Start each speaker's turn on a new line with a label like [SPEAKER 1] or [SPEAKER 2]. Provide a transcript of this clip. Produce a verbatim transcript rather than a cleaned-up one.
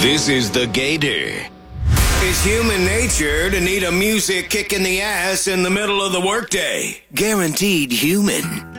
[SPEAKER 1] This is the Gator. It's human nature to need a music kick in the ass in the middle of the workday. Guaranteed human.